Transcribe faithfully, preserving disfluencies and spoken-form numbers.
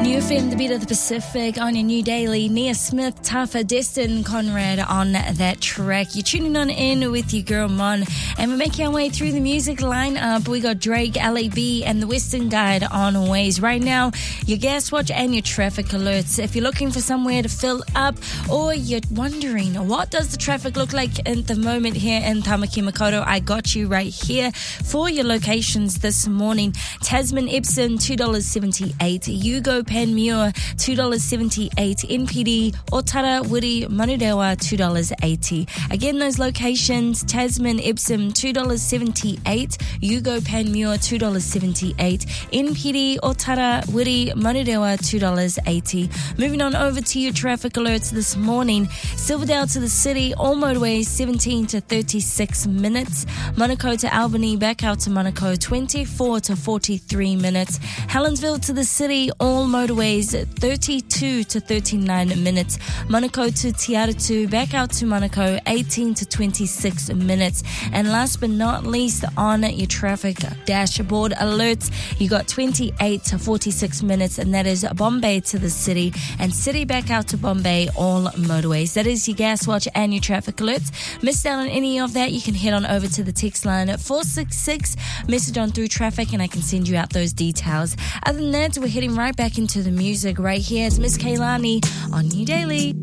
New F M, the beat of the Pacific on your new daily. Nia Smith, Tafa, Destin Conrad on that track. You're tuning on in with your girl Mon, and we're making our way through the music lineup. We got Drake, L A B, and the Western Guide on Ways. Right now, your gas watch and your traffic alerts. If you're looking for somewhere to fill up, or you're wondering what does the traffic look like at the moment here in Tamaki Makaurau, I got you right here for your locations this morning. Tasman Epsom, two dollars seventy-eight. Yugo Panmure, two dollars seventy-eight. N P D, Otara, Wiri, Manurewa, two dollars eighty. Again, those locations, Tasman Epsom, two dollars seventy-eight. Yugo Panmure, two dollars seventy-eight. N P D, Otara, Wiri, Manurewa, two dollars eighty. Moving on over to your traffic alerts this morning. Silverdale to the city, all motorways, seventeen to thirty-six minutes. Monaco to Albany, back out to Monaco, twenty-four to forty-three minutes. Helensville to the city, all motorways, thirty-two to thirty-nine minutes. Monaco to Tiaratu, back out to Monaco, eighteen to twenty-six minutes. And last but not least, on your traffic dashboard alerts, you got twenty-eight to forty-six minutes, and that is Bombay to the city, and city back out to Bombay, all motorways. That is your gas watch and your traffic alerts. Missed out on any of that, you can head on over to the text line at four six six, message on through traffic, and I can send you out those details. Other than that, we're heading right back into the music right here. It's Miss Kaylani on New Daily.